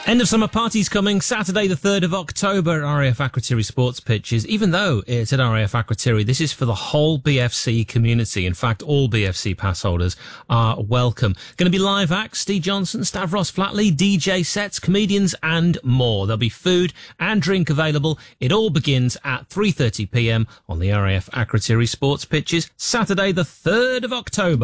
End of summer parties coming Saturday the 3rd of October at RAF Akrotiri Sports Pitches. Even though it's at RAF Akrotiri, this is for the whole BFC community. In fact, all BFC pass holders are welcome. Going to be live acts, Steve Johnson, Stavros Flatley, DJ sets, comedians and more. There'll be food and drink available. It all begins at 3:30 p.m. on the RAF Akrotiri Sports Pitches, Saturday the 3rd of October.